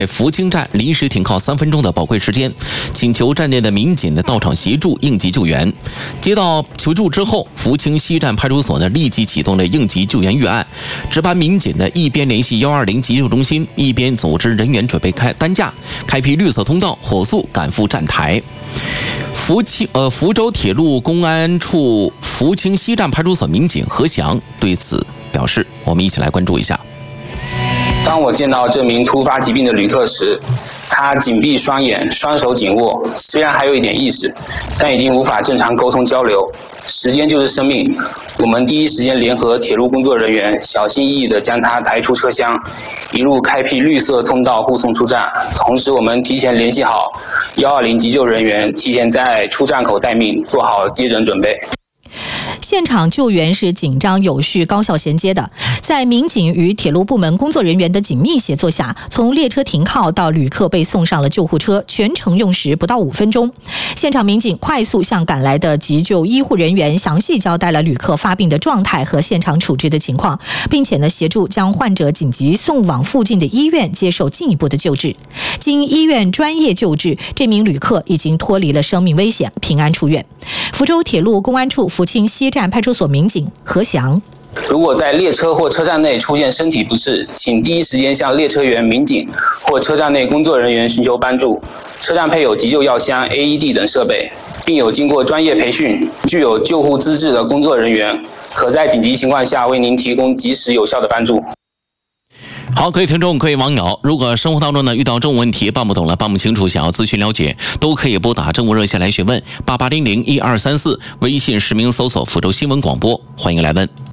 福清站临时停靠3分钟的宝贵时间，请求站内的民警到场协助应急救援。接到求助之后，福清西站派出所立即启动了应急救援预案，值班民警一边联系120急救中心，一边组织人员准备担架，开辟绿色通道，火速赶赴站台。福州铁路公安处福清西站派出所民警何翔对此表示，我们一起来关注一下。 当我见到这名突发疾病的旅客时，他紧闭双眼，双手紧握，虽然还有一点意识，但已经无法正常沟通交流。时间就是生命，我们第一时间联合铁路工作人员，小心翼翼地将他抬出车厢，一路开辟绿色通道护送出站。同时，我们提前联系好120急救人员，提前在出站口待命，做好接诊准备。 现场救援是紧张有序、高效衔接的，在民警与铁路部门工作人员的紧密协作下，从列车停靠到旅客被送上了救护车，全程用时不到5分钟。现场民警快速向赶来的急救医护人员详细交代了旅客发病的状态和现场处置的情况，并且协助将患者紧急送往附近的医院接受进一步的救治。经医院专业救治，这名旅客已经脱离了生命危险，平安出院。福州铁路公安处福清西站派出所民警何翔： 如果在列车或车站内出现身体不适，请第一时间向列车员、民警或车站内工作人员寻求帮助。车站配有急救药箱、AED 等设备，并有经过专业培训、具有救护资质的工作人员，可在紧急情况下为您提供及时有效的帮助。 好，各位听众、各位网友，如果生活当中遇到政务问题办不懂了、办不清楚，想要咨询了解，都可以拨打政务热线来询问88001234，微信实名搜索福州新闻广播，欢迎来问。